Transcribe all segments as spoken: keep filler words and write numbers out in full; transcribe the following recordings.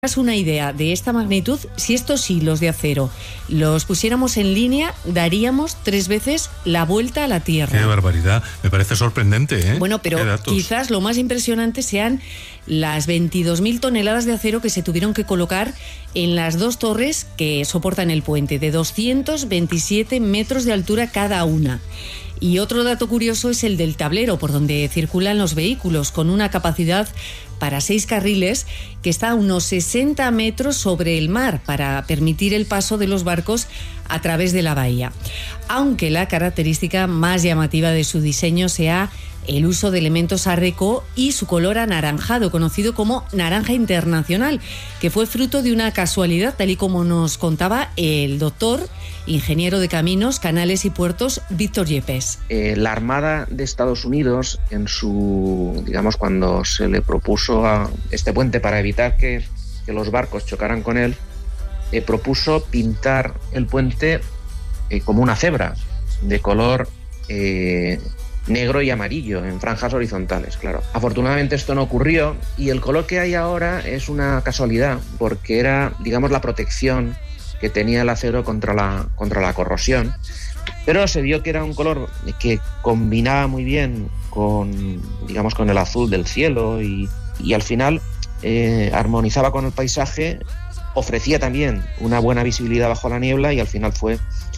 Es una idea de esta magnitud, si estos hilos de acero los pusiéramos en línea, daríamos tres veces la vuelta a la Tierra. ¡Qué barbaridad! Me parece sorprendente, ¿eh? Bueno, pero quizás lo más impresionante sean las veintidós mil toneladas de acero que se tuvieron que colocar en las dos torres que soportan el puente, de doscientos veintisiete metros de altura cada una. Y otro dato curioso es el del tablero por donde circulan los vehículos, con una capacidad para seis carriles que está a unos sesenta metros sobre el mar para permitir el paso de los barcos a través de la bahía. Aunque la característica más llamativa de su diseño sea el uso de elementos art déco y su color anaranjado, conocido como naranja internacional, que fue fruto de una casualidad, tal y como nos contaba el doctor, ingeniero de caminos, canales y puertos, Víctor Yepes. Eh, la Armada de Estados Unidos, en su, digamos, cuando se le propuso a este puente para evitar que, que los barcos chocaran con él, eh, propuso pintar el puente eh, como una cebra, de color eh, negro y amarillo, en franjas horizontales, claro. Afortunadamente esto no ocurrió y el color que hay ahora es una casualidad, porque era, digamos, la protección que tenía el acero contra la, contra la corrosión, pero se vio que era un color que combinaba muy bien con, digamos, con el azul del cielo y, y al final eh, armonizaba con el paisaje, ofrecía también una buena visibilidad bajo la niebla y al final fue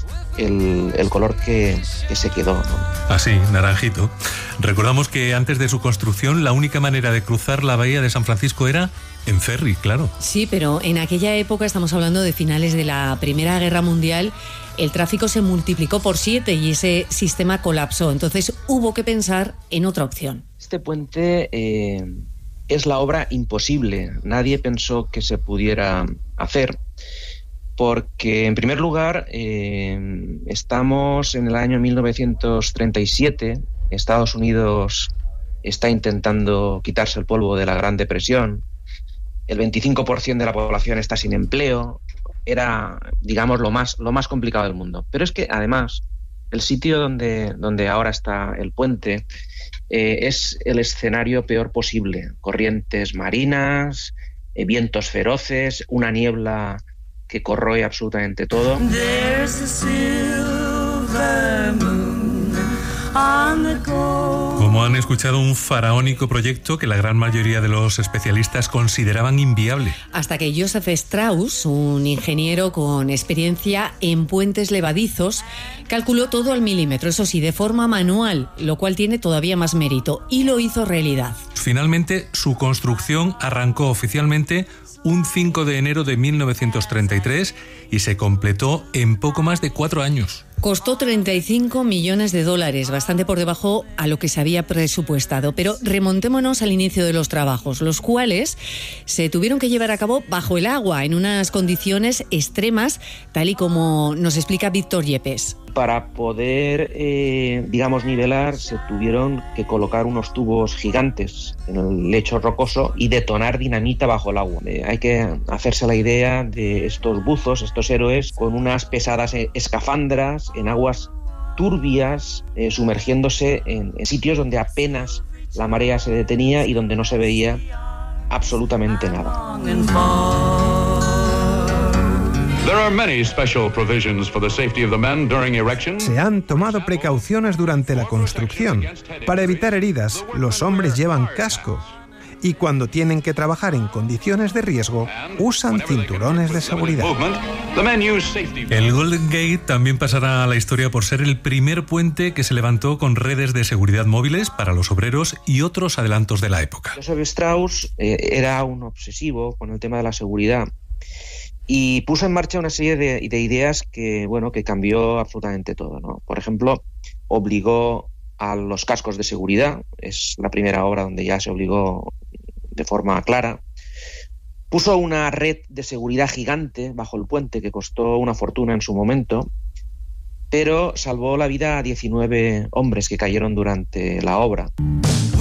el, el color que, que se quedó, ¿no? Así, naranjito. Recordamos que antes de su construcción la única manera de cruzar la bahía de San Francisco era en ferry, claro. Sí, pero en aquella época, estamos hablando de finales de la Primera Guerra Mundial, el tráfico se multiplicó por siete y ese sistema colapsó. Entonces hubo que pensar en otra opción. Este puente eh, es la obra imposible. Nadie pensó que se pudiera hacer porque, en primer lugar, eh, estamos en el año mil novecientos treinta y siete. Estados Unidos está intentando quitarse el polvo de la Gran Depresión. El veinticinco por ciento de la población está sin empleo. Era, digamos, lo más, lo más complicado del mundo. Pero es que, además, el sitio donde, donde ahora está el puente eh, es el escenario peor posible. Corrientes marinas, eh, vientos feroces, una niebla que corroe absolutamente todo. Como han escuchado, un faraónico proyecto que la gran mayoría de los especialistas consideraban inviable. Hasta que Joseph Strauss, un ingeniero con experiencia en puentes levadizos, calculó todo al milímetro, eso sí, de forma manual, lo cual tiene todavía más mérito, y lo hizo realidad. Finalmente, su construcción arrancó oficialmente un cinco de enero de mil novecientos treinta y tres y se completó en poco más de cuatro años. Costó treinta y cinco millones de dólares, bastante por debajo a lo que se había presupuestado. Pero remontémonos al inicio de los trabajos, los cuales se tuvieron que llevar a cabo bajo el agua, en unas condiciones extremas, tal y como nos explica Víctor Yepes. Para poder, eh, digamos, nivelar, se tuvieron que colocar unos tubos gigantes en el lecho rocoso y detonar dinamita bajo el agua. Eh, hay que hacerse la idea de estos buzos, estos héroes, con unas pesadas escafandras en aguas turbias, eh, sumergiéndose en, en sitios donde apenas la marea se detenía y donde no se veía absolutamente nada. Se han tomado precauciones durante la construcción. Para evitar heridas, los hombres llevan casco. Y cuando tienen que trabajar en condiciones de riesgo, usan cinturones de seguridad. El Golden Gate también pasará a la historia por ser el primer puente que se levantó con redes de seguridad móviles para los obreros y otros adelantos de la época. Joseph Strauss eh, era un obsesivo con el tema de la seguridad y puso en marcha una serie de, de ideas que, bueno, que cambió absolutamente todo, ¿no? Por ejemplo, obligó a los cascos de seguridad, es la primera obra donde ya se obligó de forma clara. Puso una red de seguridad gigante bajo el puente que costó una fortuna en su momento, pero salvó la vida a diecinueve hombres que cayeron durante la obra.